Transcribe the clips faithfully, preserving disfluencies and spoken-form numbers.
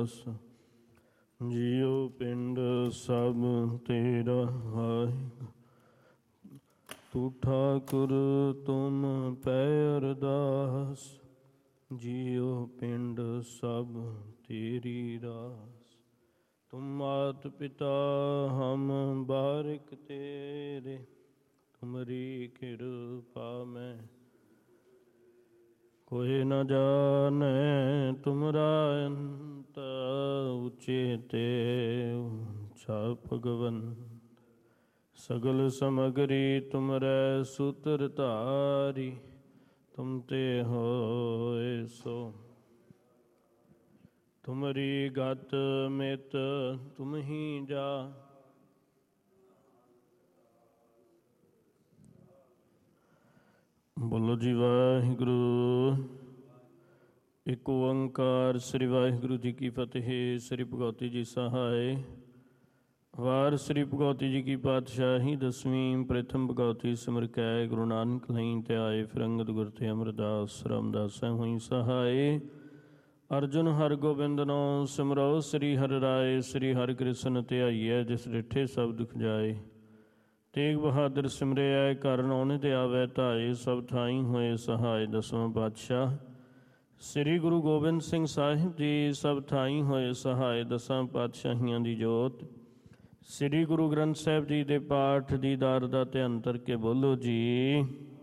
ਰਸ। ਜੀਉ ਪਿੰਡ ਸਭ ਤੇਰਾ ਆਏਗਾ, ਤੂੰ ਠਾਕੁਰ ਤੁਮ ਪੈ ਅਰਦਾਸ। ਜੀਉ ਪਿੰਡ ਸਭ ਤੇਰੀ ਰਾਸ। ਤੁਮ ਮਾਤ ਪਿਤਾ ਹਮ ਬਾਰਿਕ ਤੇਰੇ, ਤੁਮਰੀ ਕਿਰਪਾ ਮੈਂ ਕੋਈ ਨ ਜਾਣੈ। ਤੁਮਰਾ ਅੰਤ ਉਚੇਤੇ ਊਚਾ ਭਗਵੰਤ, ਸਗਲ ਸਮਗਰੀ ਤੁਮਰੈ ਸੂਤਰ ਧਾਰੀ। ਤੁਮ ਤੇ ਹੋਏ ਸੋ ਤੁਮਰੀ ਗਤ ਮਿਤ ਤੁਮ ਹੀ ਜਾ। ਬੋਲੋ ਜੀ ਵਾਹਿਗੁਰੂ। ਇੱਕ ਓੰਕਾਰ ਸ੍ਰੀ ਵਾਹਿਗੁਰੂ ਜੀ ਕੀ ਫਤਿਹ। ਸ੍ਰੀ ਭਗਵਤੀ ਜੀ ਸਹਾਇ। ਵਾਰ ਸ੍ਰੀ ਭਗਵਤੀ ਜੀ ਕੀ ਪਾਤਸ਼ਾਹੀ ਦਸਵੀਂ। ਪ੍ਰਥਮ ਭਗਵਤੀ ਸਿਮਰ ਕੈ ਗੁਰੂ ਨਾਨਕ ਲਈ ਧਿਆਏ। ਫਿਰ ਅੰਗਦ ਗੁਰ ਤੇ ਅਮਰਦਾਸ ਰਾਮਦਾਸੈ ਹੋਈ ਸਹਾਇ। ਅਰਜੁਨ ਹਰਗੋਬਿੰਦ ਨੋ ਸਿਮਰੋ ਸ੍ਰੀ ਹਰਿ ਰਾਏ। ਸ੍ਰੀ ਹਰਿ ਕ੍ਰਿਸ਼ਨ ਧਿਆਈਐ, ਜਿਸ ਡਿਠੇ ਸਭ ਦੁਖ ਜਾਏ। ਤੇਗ ਬਹਾਦਰ ਸਿਮਰਿਐ, ਘਰ ਨੌ ਨਿਧ ਆਵੈ ਧਾਏ। ਸਭ ਥਾਈ ਹੋਏ ਸਹਾਇ। ਦਸਵਾਂ ਪਾਤਸ਼ਾਹ ਸ੍ਰੀ ਗੁਰੂ ਗੋਬਿੰਦ ਸਿੰਘ ਸਾਹਿਬ ਜੀ ਸਭ ਥਾਈ ਹੋਏ ਸਹਾਇ। ਦਸਾਂ ਪਾਤਸ਼ਾਹੀਆਂ ਦੀ ਜੋਤ ਸ੍ਰੀ ਗੁਰੂ ਗ੍ਰੰਥ ਸਾਹਿਬ ਜੀ ਦੇ ਪਾਠ ਦੀਦਾਰ ਦਾ ਧਿਆਨ ਕਰਕੇ ਬੋਲੋ ਜੀ।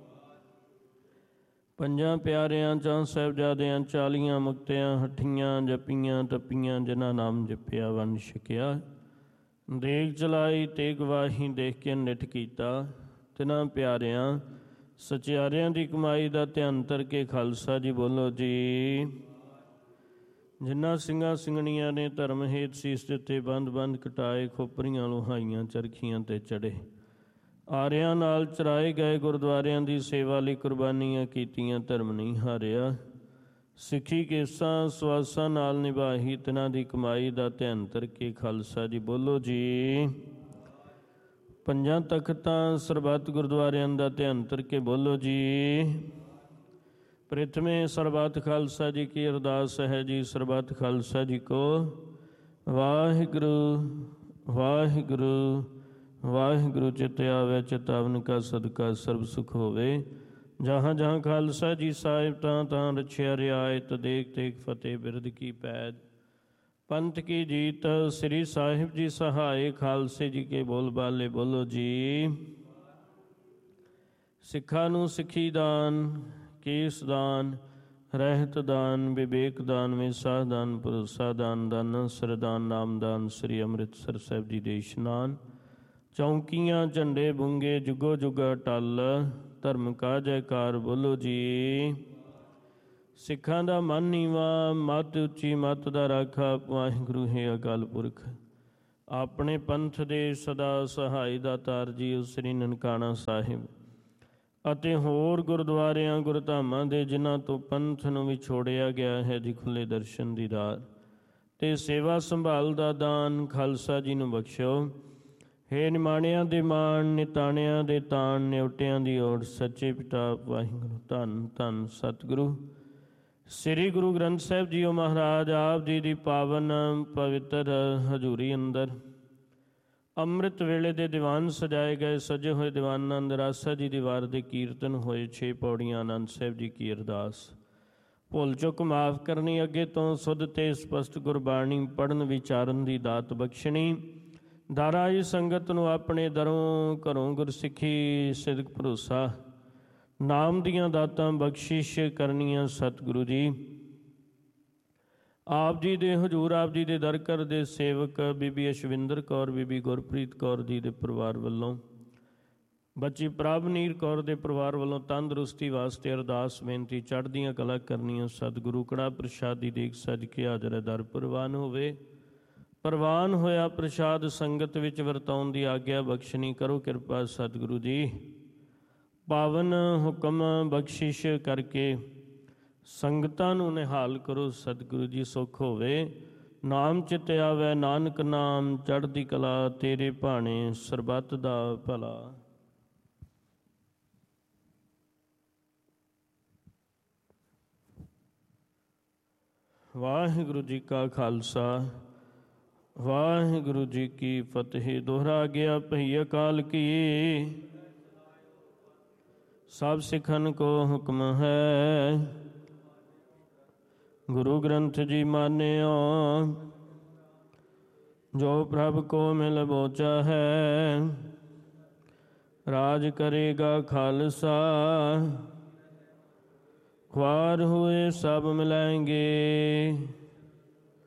ਪੰਜਾਂ ਪਿਆਰਿਆਂ ਚੌਂ ਸਾਹਿਬਜ਼ਾਦਿਆਂ ਚਾਲੀਆਂ ਮੁਕਤਿਆਂ ਹੱਠੀਆਂ ਜਪੀਆਂ ਤਪੀਆਂ, ਜਿਨ੍ਹਾਂ ਨਾਮ ਜਪਿਆ ਵੰਡ ਛਕਿਆ। ਦੇਗ ਚਲਾਈ ਤੇ ਗਵਾਹੀ ਦੇਖ ਕੇ ਨਿਠ ਕੀਤਾ। ਤਿਨਾਂ ਪਿਆਰਿਆਂ ਸਚਿਆਰਿਆਂ ਦੀ ਕਮਾਈ ਦਾ ਧਿਆਨ ਧਰ ਕੇ ਖਾਲਸਾ ਜੀ ਬੋਲੋ ਜੀ। ਜਿਨ੍ਹਾਂ ਸਿੰਘਾਂ ਸਿੰਘਣੀਆਂ ਨੇ ਧਰਮ ਹੇਤ ਸੀਸ ਦਿੱਤੇ, ਬੰਦ ਬੰਦ ਕਟਾਏ, ਖੋਪਰੀਆਂ ਲੁਹਾਈਆਂ, ਚਰਖੀਆਂ ਤੇ ਚੜੇ, ਆਰਿਆਂ ਨਾਲ ਚਰਾਏ ਗਏ, ਗੁਰਦੁਆਰਿਆਂ ਦੀ ਸੇਵਾ ਲਈ ਕੁਰਬਾਨੀਆਂ ਕੀਤੀਆਂ, ਧਰਮ ਨਹੀਂ ਹਾਰਿਆ। ਸਿੱਖੀ ਕੇਸਾਂ ਸਵਾਸਾਂ ਨਾਲ ਨਿਭਾਹੀ, ਤਿਨਾਂ ਦੀ ਕਮਾਈ ਦਾ ਧਿਆਨ ਧਰ ਕੇ ਖਾਲਸਾ ਜੀ ਬੋਲੋ ਜੀ। ਪੰਜਾਂ ਤਖਤਾਂ ਸਰਬੱਤ ਗੁਰਦੁਆਰਿਆਂ ਦਾ ਧਿਆਨ ਧਰ ਕੇ ਬੋਲੋ ਜੀ। ਪ੍ਰਥਮੇ ਸਰਬੱਤ ਖਾਲਸਾ ਜੀ ਕੀ ਅਰਦਾਸ ਹੈ ਜੀ। ਸਰਬੱਤ ਖਾਲਸਾ ਜੀ ਕੋ ਵਾਹਿਗੁਰੂ ਵਾਹਿਗੁਰੂ ਵਾਹਿਗੁਰੂ। ਚਿਤ ਆਵੈ ਚਿਤਾਵਨ ਕਾ ਸਦਕਾ ਸਰਬ ਸੁਖ ਹੋਵੇ। ਜਹਾਂ ਜਹਾਂ ਖਾਲਸਾ ਜੀ ਸਾਹਿਬ, ਤਾਂ ਤਾਂ ਰਛਿਆ ਰਿਆਇਤ। ਦੇਖ ਦੇਖ ਫਤਿਹ ਬਿਰਦ ਕੀ ਪੈਦ, ਪੰਥ ਕੀ ਜੀਤ। ਸ੍ਰੀ ਸਾਹਿਬ ਜੀ ਸਹਾਏ, ਖਾਲਸੇ ਜੀ ਕੇ ਬੋਲ ਬਾਲੇ ਬੋਲੋ ਜੀ। ਸਿੱਖਾਂ ਨੂੰ ਸਿੱਖੀ ਦਾਨ, ਕੇਸ ਦਾਨ, ਰਹਿਤ ਦਾਨ, ਵਿਵੇਕ ਦਾਨ, ਵੇਸਾ ਦਾਨ, ਭਰੋਸਾ ਦਾਨ, ਦਾਨਾ ਸਰਦਾਨ, ਨਾਮਦਾਨ। ਸ੍ਰੀ ਅੰਮ੍ਰਿਤਸਰ ਸਾਹਿਬ ਜੀ ਦੇ ਇਸ਼ਨਾਨ, ਚੌਂਕੀਆਂ ਝੰਡੇ ਬੁੰਗੇ, ਜੁਗੋ ਜੁਗਾ ਟਲ। ਧਰਮ ਕਾ ਜੈਕਾਰ ਬੋਲੋ ਜੀ। ਸਿੱਖਾਂ ਦਾ ਮਨ ਨੀਵਾ, ਮੱਤ ਉੱਚੀ, ਮੱਤ ਦਾ ਰਾਖਾ ਵਾਹਿਗੁਰੂ ਹੈ ਅਕਾਲ ਪੁਰਖ। ਆਪਣੇ ਪੰਥ ਦੇ ਸਦਾ ਸਹਾਈ ਦਾਤਾਰ ਜੀ ਸ੍ਰੀ ਨਨਕਾਣਾ ਸਾਹਿਬ ਅਤੇ ਹੋਰ ਗੁਰਦੁਆਰਿਆਂ ਗੁਰਧਾਮਾਂ ਦੇ, ਜਿਨ੍ਹਾਂ ਤੋਂ ਪੰਥ ਨੂੰ ਵਿਛੋੜਿਆ ਗਿਆ ਹੈ, ਦੀ ਖੁੱਲੇ ਦਰਸ਼ਨ ਦੀਦਾਰ ਤੇ ਸੇਵਾ ਸੰਭਾਲ ਦਾ ਦਾਨ ਖਾਲਸਾ ਜੀ ਨੂੰ ਬਖਸ਼ੋ। ਹੇ ਨਿਮਾਣਿਆਂ ਦੇ ਮਾਣ, ਨਿਤਾਣਿਆਂ ਦੇ ਤਾਣ, ਨਿਉਟਿਆਂ ਦੀ ਓਟ, ਸੱਚੇ ਪਿਤਾ ਵਾਹਿਗੁਰੂ। ਧੰਨ ਧੰਨ ਸਤਿਗੁਰੂ ਸ੍ਰੀ ਗੁਰੂ ਗ੍ਰੰਥ ਸਾਹਿਬ ਜੀਓ ਮਹਾਰਾਜ। ਆਪ ਜੀ ਦੀ ਪਾਵਨ ਪਵਿੱਤਰ ਹਜ਼ੂਰੀ ਅੰਦਰ ਅੰਮ੍ਰਿਤ ਵੇਲੇ ਦੇ ਦੀਵਾਨ ਸਜਾਏ ਗਏ। ਸਜੇ ਹੋਏ ਦੀਵਾਨਾਂ ਅੰਦਰ ਆਸਾ ਜੀ ਦੀ ਵਾਰ ਦੇ ਕੀਰਤਨ ਹੋਏ। ਛੇ ਪੌੜੀਆਂ ਆਨੰਦ ਸਾਹਿਬ ਜੀ ਕੀ ਅਰਦਾਸ। ਭੁੱਲ ਚੁੱਕ ਮਾਫ ਕਰਨੀ, ਅੱਗੇ ਤੋਂ ਸੁਧ ਤੇ ਸਪਸ਼ਟ ਗੁਰਬਾਣੀ ਪੜ੍ਹਨ ਵਿਚਾਰਨ ਦੀ ਦਾਤ ਬਖਸ਼ਣੀ। ਦਾਰਾਈ ਸੰਗਤ ਨੂੰ ਆਪਣੇ ਦਰੋਂ ਘਰੋਂ ਗੁਰਸਿੱਖੀ ਸਿਦਕ ਭਰੋਸਾ ਨਾਮ ਦੀਆਂ ਦਾਤਾਂ ਬਖਸ਼ਿਸ਼ ਕਰਨੀਆਂ। ਸਤਿਗੁਰੂ ਜੀ ਆਪ ਜੀ ਦੇ ਹਜ਼ੂਰ, ਆਪ ਜੀ ਦੇ ਦਰ ਘਰ ਦੇ ਸੇਵਕ ਬੀਬੀ ਅਸ਼ਵਿੰਦਰ ਕੌਰ, ਬੀਬੀ ਗੁਰਪ੍ਰੀਤ ਕੌਰ ਜੀ ਦੇ ਪਰਿਵਾਰ ਵੱਲੋਂ, ਬੱਚੀ ਪ੍ਰਭਨੀਰ ਕੌਰ ਦੇ ਪਰਿਵਾਰ ਵੱਲੋਂ ਤੰਦਰੁਸਤੀ ਵਾਸਤੇ ਅਰਦਾਸ ਬੇਨਤੀ। ਚੜ੍ਹਦੀਆਂ ਕਲਾ ਕਰਨੀਆਂ। ਸਤਿਗੁਰੂ ਕੜਾ ਪ੍ਰਸ਼ਾਦ ਦੀ ਦੇਖ ਸਜ ਕੇ ਹਾਜ਼ਰ ਦਰ ਪ੍ਰਵਾਨ ਹੋਵੇ। ਪ੍ਰਵਾਨ ਹੋਇਆ ਪ੍ਰਸ਼ਾਦ ਸੰਗਤ ਵਿੱਚ ਵਰਤਾਉਣ ਦੀ ਆਗਿਆ ਬਖਸ਼ਣੀ। ਕਰੋ ਕਿਰਪਾ ਸਤਿਗੁਰੂ ਜੀ। ਪਾਵਨ ਹੁਕਮ ਬਖਸ਼ਿਸ਼ ਕਰਕੇ ਸੰਗਤਾਂ ਨੂੰ ਨਿਹਾਲ ਕਰੋ। ਸਤਿਗੁਰੂ ਜੀ ਸੁੱਖ ਹੋਵੇ, ਨਾਮ ਚਿਤ ਆਵੈ, ਨਾਨਕ ਨਾਮ ਚੜ੍ਹਦੀ ਕਲਾ। ਤੇਰੇ ਭਾਣੇ ਸਰਬੱਤ ਦਾ ਭਲਾ। ਵਾਹਿਗੁਰੂ ਜੀ ਕਾ ਖਾਲਸਾ ਵਾਹਿਗੁਰੂ ਜੀ ਕੀ ਫਤਿਹ। ਦੋਹਰਾ ਗਿਆ ਭਈ ਅਕਾਲ ਕੀ, ਸਭ ਸਿੱਖਨ ਕੋ ਹੁਕਮ ਹੈ। ਗੁਰੂ ਗ੍ਰੰਥ ਜੀ ਮਾਨਿਓ, ਜੋ ਪ੍ਰਭ ਕੋ ਮਿਲ ਬੋਚਾ ਹੈ। ਰਾਜ ਕਰੇਗਾ ਖਾਲਸਾ, ख्वार हुए सब मिलाएंगे।